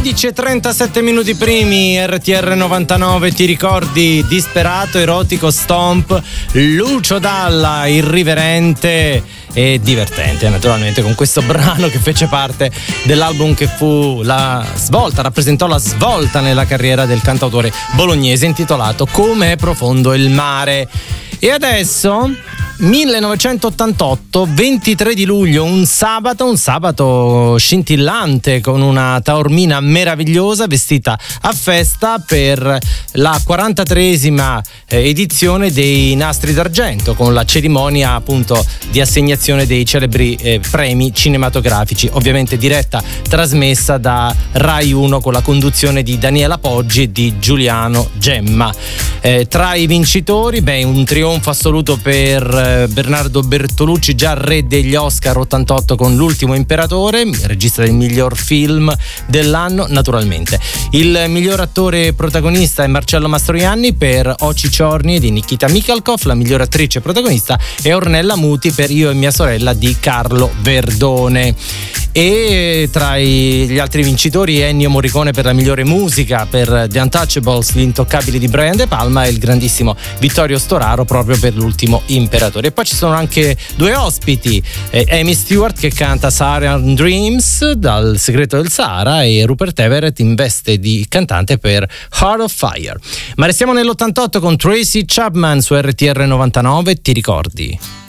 16:37 minuti primi, RTR 99, ti ricordi? Disperato, erotico, stomp, Lucio Dalla, irriverente e divertente, naturalmente, con questo brano che fece parte dell'album che fu la svolta, rappresentò la svolta nella carriera del cantautore bolognese, intitolato Come è profondo il mare. E adesso 1988, 23 di luglio, un sabato scintillante, con una taormina meravigliosa vestita a festa per la 43esima edizione dei Nastri d'Argento, con la cerimonia appunto di assegnazione dei celebri premi cinematografici, ovviamente diretta, trasmessa da Rai 1 con la conduzione di Daniela Poggi e di Giuliano Gemma. Tra i vincitori, un trionfo assoluto per Bernardo Bertolucci, già re degli Oscar 88 con L'ultimo imperatore, regista del miglior film dell'anno, naturalmente. Il miglior attore protagonista è Marcello Mastroianni per O Cicciorni di Nikita Mikhalkov, la miglior attrice protagonista è Ornella Muti per Io e mia sorella di Carlo Verdone. E tra gli altri vincitori Ennio Morricone per la migliore musica, per The Untouchables, Gli intoccabili di Brian De Palma, e il grandissimo Vittorio Storaro proprio per L'ultimo imperatore. E poi ci sono anche due ospiti, Amy Stewart che canta Saharan Dreams dal Segreto del Sahara, e Rupert Everett in veste di cantante per Heart of Fire. Ma restiamo nell'88 con Tracy Chapman su RTR 99, ti ricordi?